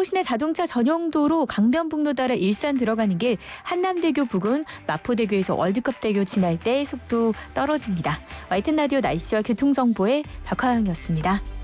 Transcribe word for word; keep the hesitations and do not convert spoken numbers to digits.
서울시내 자동차 전용도로 강변북로 따라 일산 들어가는 길 한남대교 부근 마포대교에서 월드컵대교 지날 때 속도 떨어집니다. 와이튼 라디오 날씨와 교통정보의 박화영이었습니다.